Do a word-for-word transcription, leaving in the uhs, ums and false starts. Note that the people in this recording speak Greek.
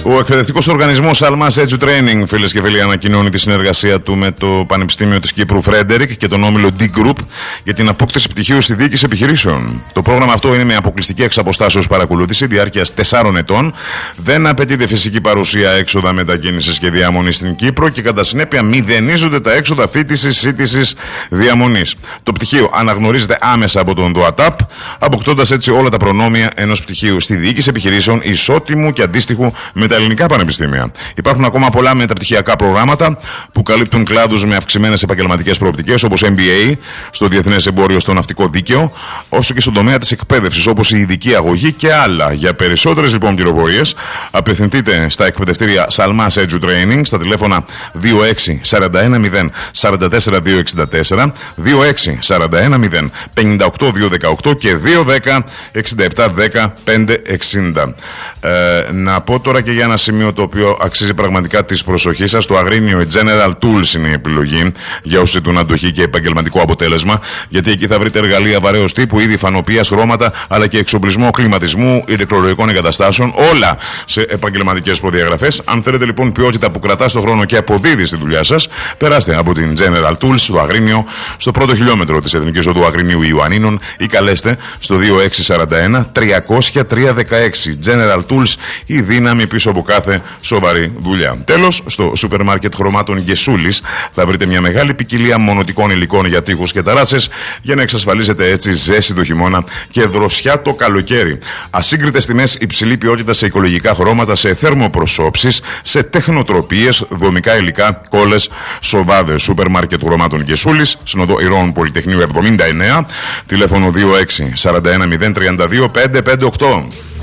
Ο εκπαιδευτικός οργανισμός Almas Edu-Training, φίλες και φίλοι, ανακοινώνει τη συνεργασία του με το Πανεπιστήμιο της Κύπρου Φρέντερικ και τον όμιλο D-Group για την απόκτηση πτυχίου στη διοίκηση επιχειρήσεων. Το πρόγραμμα αυτό είναι με αποκλειστική εξ αποστάσεως παρακολούθηση διάρκειας τεσσάρων ετών. Δεν απαιτείται φυσική παρουσία, έξοδα μετακίνησης και διαμονής στην Κύπρο και κατά συνέπεια μηδενίζονται τα έξοδα φοιτησης, σύντησης, διαμονής. Το πτυχίο αναγνωρίζεται άμεσα από τον ΔΟΑΤΑΠ, αποκτώντας έτσι όλα τα προνόμια ενός πτυχίου στη διοίκηση επιχειρήσεων ισότιμου και αντίστοιχου με τα ελληνικά πανεπιστήμια. Υπάρχουν ακόμα πολλά μεταπτυχιακά προγράμματα που καλύπτουν κλάδους με αυξημένες επαγγελματικές προοπτικές, όπως εμ μπι έι στο διεθνές εμπόριο στο ναυτικό δίκαιο, όσο και στον τομέα της εκπαίδευσης, όπως η ειδική αγωγή και άλλα. Για περισσότερες λοιπόν πληροφορίες, απευθυνθείτε στα εκπαιδευτήρια Almas Edu-Training στα τηλέφωνα δύο έξι τέσσερα ένα μηδέν τέσσερα τέσσερα δύο έξι τέσσερα, δύο έξι τέσσερα ένα μηδέν πέντε οκτώ δύο ένα οκτώ και δύο ένα μηδέν έξι επτά ένα μηδέν πέντε εξήντα. Ε, να πω τώρα και για ένα σημείο το οποίο αξίζει πραγματικά της προσοχής σας. Το Αγρίνιο General Tools είναι η επιλογή για όσοι ζητούν αντοχή και επαγγελματικό αποτέλεσμα, γιατί εκεί θα βρείτε εργαλεία βαρέως τύπου, είδη φανοπίας, χρώματα, αλλά και εξοπλισμό κλιματισμού, ηλεκτρολογικών εγκαταστάσεων, όλα σε επαγγελματικές προδιαγραφές. Αν θέλετε λοιπόν ποιότητα που κρατά στον χρόνο και αποδίδει στη δουλειά σας, περάστε από την General Tools στο Αγρίνιο, στο πρώτο χιλιόμετρο της Εθνικής Οδού Αγρινίου Ιωαννίνων, ή καλέστε στο δύο έξι τέσσερα ένα τριακόσια τρία δεκαέξι. General Tools, η δύναμη πίσω από κάθε σοβαρή δουλειά. Τέλος, στο σούπερ μάρκετ χρωμάτων Γεσούλης θα βρείτε μια μεγάλη ποικιλία μονοτικών υλικών για τοίχους και ταράτσες, για να εξασφαλίσετε έτσι ζέστη το χειμώνα και δροσιά το καλοκαίρι. Ασύγκριτες τιμές, υψηλή ποιότητα σε οικολογικά χρώματα, σε θερμοπροσώψεις, σε τεχνοτροπίες, δομικά υλικά, κόλλες, σοβάδες. Σούπερ μάρκετ χρωμάτων Γεσούλης, συνοδό Ηρών Πολυτεχνείου εβδομήντα εννέα, τηλέφωνο δύο έξι τέσσερα ένα μηδέν τρία δύο πέντε πέντε οκτώ.